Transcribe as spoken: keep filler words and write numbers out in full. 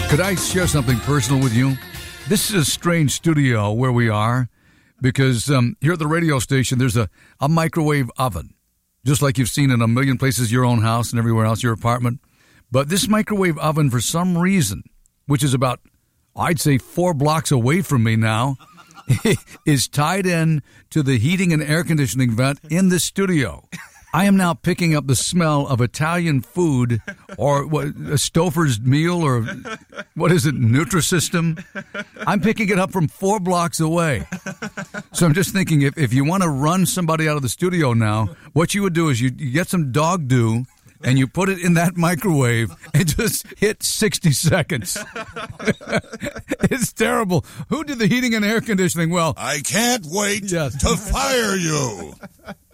Could I share something personal with you? This is a strange studio where we are because um, here at the radio station, there's a, a microwave oven, just like you've seen in a million places, your own house and everywhere else, your apartment. But this microwave oven, for some reason, which is about, I'd say, four blocks away from me now, is tied in to the heating and air conditioning vent in the studio. I am now picking up the smell of Italian food, or what, a Stouffer's meal, or what is it, Nutrisystem? I'm picking it up from four blocks away. So I'm just thinking, if, if you want to run somebody out of the studio now, what you would do is you, you get some dog dew, and you put it in that microwave and just hit sixty seconds. It's terrible. Who did the heating and air conditioning? Well, I can't wait yes. to fire you.